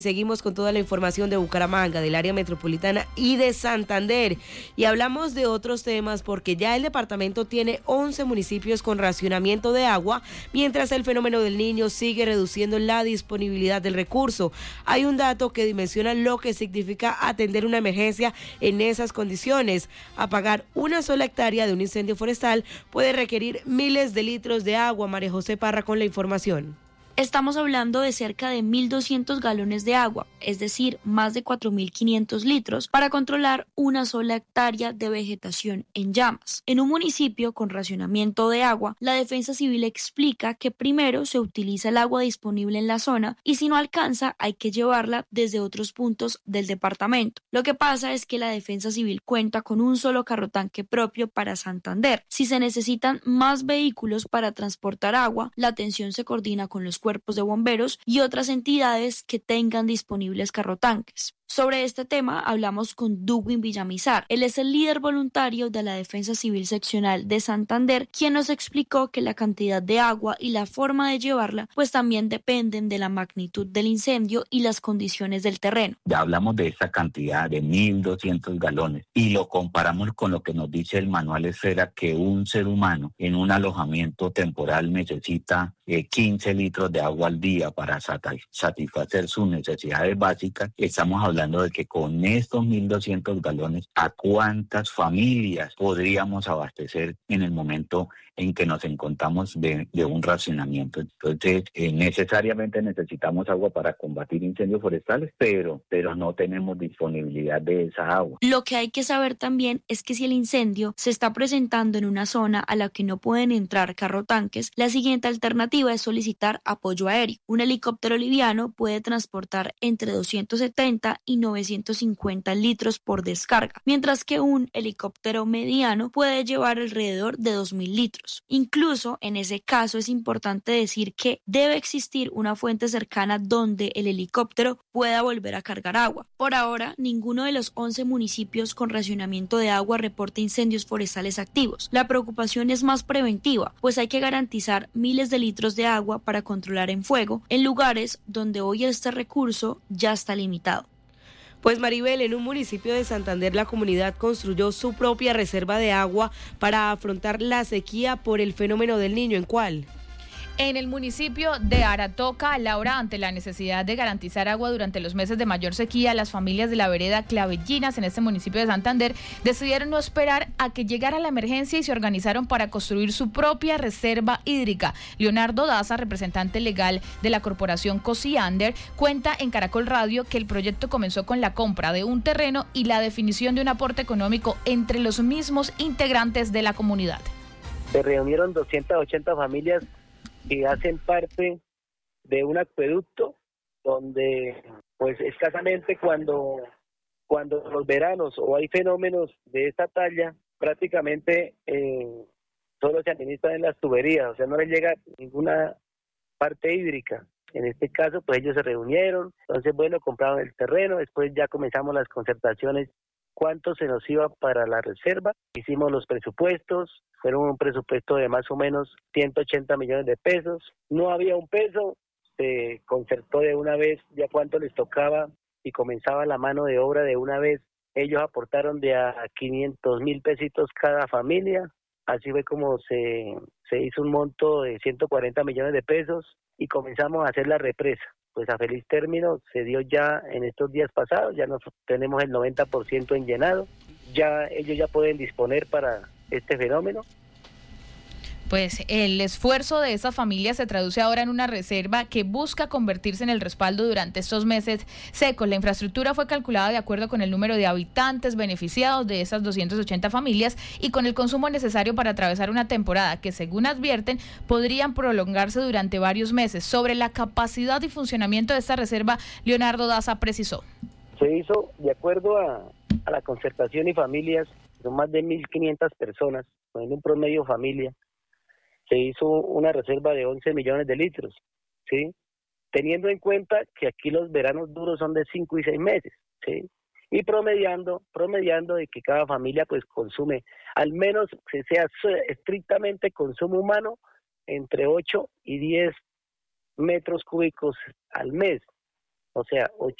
Seguimos con toda la información de Bucaramanga, del área metropolitana y de Santander. Y hablamos de otros temas porque ya el departamento tiene 11 municipios con racionamiento de agua, mientras el fenómeno del Niño sigue reduciendo la disponibilidad del recurso. Hay un dato que dimensiona lo que significa atender una emergencia en esas condiciones. Apagar una sola hectárea de un incendio forestal puede requerir miles de litros de agua. María José Parra con la información. Estamos hablando de cerca de 1.200 galones de agua, es decir, más de 4.500 litros, para controlar una sola hectárea de vegetación en llamas. En un municipio con racionamiento de agua, la Defensa Civil explica que primero se utiliza el agua disponible en la zona y si no alcanza hay que llevarla desde otros puntos del departamento. Lo que pasa es que la Defensa Civil cuenta con un solo carrotanque propio para Santander. Si se necesitan más vehículos para transportar agua, la atención se coordina con los cuerpos de bomberos y otras entidades que tengan disponibles carrotanques. Sobre este tema hablamos con Duwin Villamizar. Él es el líder voluntario de la Defensa Civil Seccional de Santander, quien nos explicó que la cantidad de agua y la forma de llevarla pues también dependen de la magnitud del incendio y las condiciones del terreno. Ya hablamos de esa cantidad de 1.200 galones y lo comparamos con lo que nos dice el manual Esfera, que un ser humano en un alojamiento temporal necesita 15 litros de agua al día para satisfacer sus necesidades básicas. Estamos hablando de que con estos 1.200 galones, ¿a cuántas familias podríamos abastecer en el momento en que nos encontramos de un racionamiento? Entonces, necesariamente necesitamos agua para combatir incendios forestales, pero no tenemos disponibilidad de esa agua. Lo que hay que saber también es que si el incendio se está presentando en una zona a la que no pueden entrar carrotanques, la siguiente alternativa es solicitar apoyo aéreo. Un helicóptero liviano puede transportar entre 270 y 950 litros por descarga, mientras que un helicóptero mediano puede llevar alrededor de 2.000 litros. Incluso en ese caso es importante decir que debe existir una fuente cercana donde el helicóptero pueda volver a cargar agua. Por ahora, ninguno de los 11 municipios con racionamiento de agua reporta incendios forestales activos. La preocupación es más preventiva, pues hay que garantizar miles de litros de agua para controlar en fuego en lugares donde hoy este recurso ya está limitado. Pues Maribel, en un municipio de Santander la comunidad construyó su propia reserva de agua para afrontar la sequía por el fenómeno del Niño. ¿En cuál? En el municipio de Aratoca, Laura, ante la necesidad de garantizar agua durante los meses de mayor sequía, las familias de la vereda Clavellinas en este municipio de Santander decidieron no esperar a que llegara la emergencia y se organizaron para construir su propia reserva hídrica. Leonardo Daza, representante legal de la corporación Cosiander, cuenta en Caracol Radio que el proyecto comenzó con la compra de un terreno y la definición de un aporte económico entre los mismos integrantes de la comunidad. Se reunieron 280 familias que hacen parte de un acueducto donde pues escasamente cuando los veranos o hay fenómenos de esta talla, prácticamente solo se administran en las tuberías, o sea, no les llega ninguna parte hídrica. En este caso, pues ellos se reunieron, entonces bueno, compraron el terreno, después ya comenzamos las concertaciones, cuánto se nos iba para la reserva, hicimos los presupuestos, fueron un presupuesto de más o menos 180 millones de pesos, no había un peso, se concertó de una vez ya cuánto les tocaba y comenzaba la mano de obra de una vez, ellos aportaron de a 500,000 pesitos cada familia, así fue como se hizo un monto de 140 millones de pesos y comenzamos a hacer la represa. Pues a feliz término se dio ya en estos días pasados, ya nos tenemos el 90% en llenado, ya ellos ya pueden disponer para este fenómeno. Pues el esfuerzo de esa familia se traduce ahora en una reserva que busca convertirse en el respaldo durante estos meses secos. La infraestructura fue calculada de acuerdo con el número de habitantes beneficiados de esas 280 familias y con el consumo necesario para atravesar una temporada que, según advierten, podrían prolongarse durante varios meses. Sobre la capacidad y funcionamiento de esta reserva, Leonardo Daza precisó. Se hizo de acuerdo a la concertación y familias, son más de 1.500 personas, en un promedio familia. Se hizo una reserva de 11 millones de litros, ¿sí? Teniendo en cuenta que aquí los veranos duros son de 5 y 6 meses, ¿sí? Y promediando de que cada familia pues consume, al menos que sea estrictamente consumo humano, entre 8 y 10 metros cúbicos al mes. o sea,